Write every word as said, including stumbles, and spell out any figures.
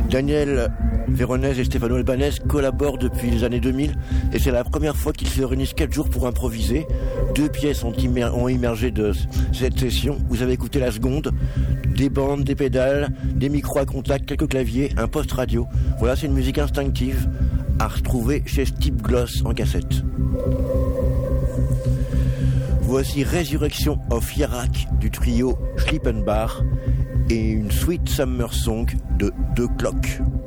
Daniel Véronèse et Stefano Albanese collaborent depuis les années deux mille et c'est la première fois qu'ils se réunissent quatre jours pour improviser. Deux pièces ont, immer- ont émergé de cette session. Vous avez écouté la seconde, des bandes, des pédales, des micros à contact, quelques claviers, un poste radio. Voilà, c'est une musique instinctive à retrouver chez Steve Gloss en cassette. Voici Resurrection of Yarak du trio Schlippenbach et une Sweet Summer Song de The Clock.